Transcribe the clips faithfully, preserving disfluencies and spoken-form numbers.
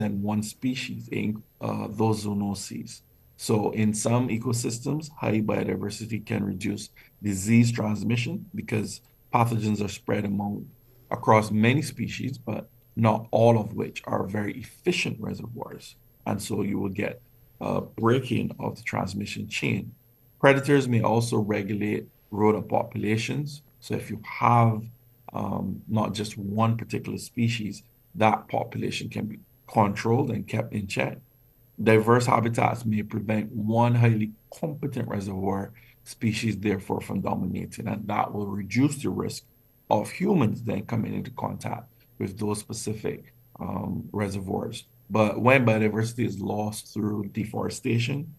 than one species in uh, those zoonoses. So in some ecosystems, high biodiversity can reduce disease transmission because pathogens are spread among across many species, but not all of which are very efficient reservoirs. And so you will get a breaking of the transmission chain. Predators may also regulate rodent populations. So if you have um, not just one particular species, that population can be controlled and kept in check. Diverse habitats may prevent one highly competent reservoir species, therefore, from dominating, and that will reduce the risk of humans then coming into contact with those specific um, reservoirs. But when biodiversity is lost through deforestation,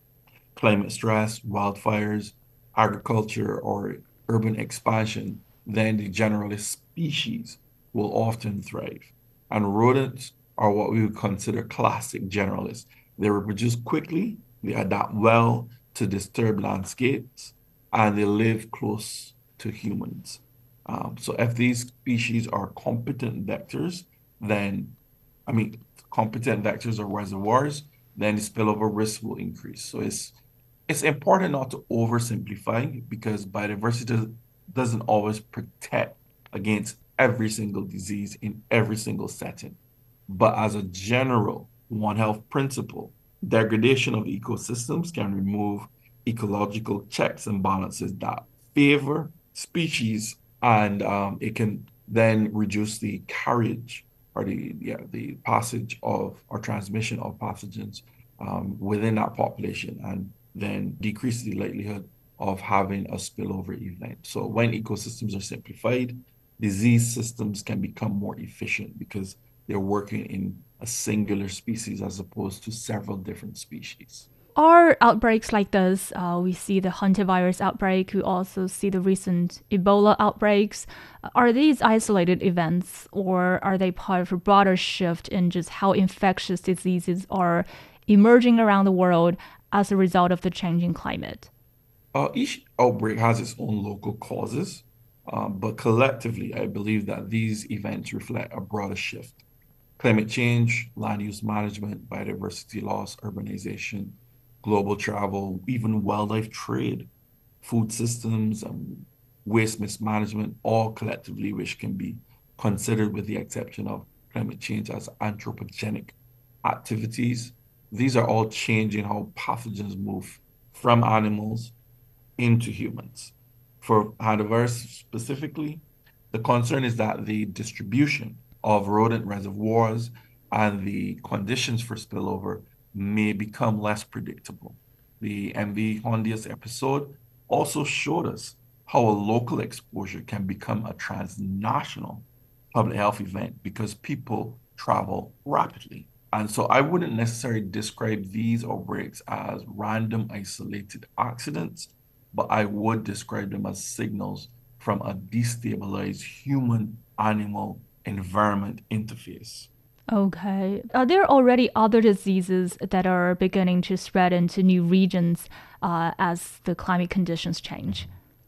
climate stress, wildfires, agriculture, or urban expansion, then the generalist species will often thrive. And rodents are what we would consider classic generalists. They reproduce quickly, they adapt well to disturbed landscapes, and they live close to humans. Um, so if these species are competent vectors, then, I mean, competent vectors or reservoirs, then the spillover risk will increase. So it's it's important not to oversimplify because biodiversity doesn't always protect against every single disease in every single setting. But as a general One Health principle, degradation of ecosystems can remove ecological checks and balances that favor species, and um, it can then reduce the carriage or the yeah the passage of or transmission of pathogens um, within that population, and then decrease the likelihood of having a spillover event. So when ecosystems are simplified, disease systems can become more efficient because they're working in a singular species as opposed to several different species. Are outbreaks like this, uh, we see the hantavirus outbreak, we also see the recent Ebola outbreaks. Are these isolated events or are they part of a broader shift in just how infectious diseases are emerging around the world as a result of the changing climate? Uh, each outbreak has its own local causes, um, but collectively, I believe that these events reflect a broader shift. Climate change, land use management, biodiversity loss, urbanization, global travel, even wildlife trade, food systems, and waste mismanagement, all collectively, which can be considered with the exception of climate change as anthropogenic activities. These are all changing how pathogens move from animals into humans. For hantavirus specifically, the concern is that the distribution of rodent reservoirs and the conditions for spillover may become less predictable. The M V Hondius episode also showed us how a local exposure can become a transnational public health event because people travel rapidly. And so I wouldn't necessarily describe these outbreaks as random isolated accidents, but I would describe them as signals from a destabilized human animal environment interface. Okay. Are there already other diseases that are beginning to spread into new regions uh, as the climate conditions change?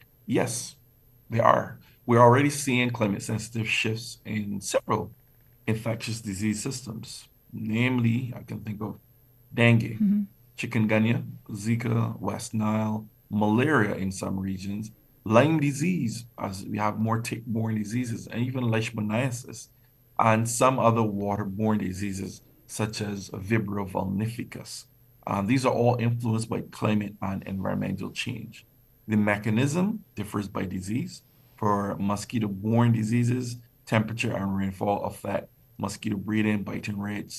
Yes, they are. We're already seeing climate sensitive shifts in several infectious disease systems. Namely, I can think of dengue, Mm-hmm. chikungunya, Zika, West Nile, malaria in some regions, Lyme disease, as we have more tick-borne diseases, and even leishmaniasis, and some other waterborne diseases such as Vibrio vulnificus. Um, these are all influenced by climate and environmental change. The mechanism differs by disease. For mosquito-borne diseases, temperature and rainfall affect mosquito breeding, biting rates,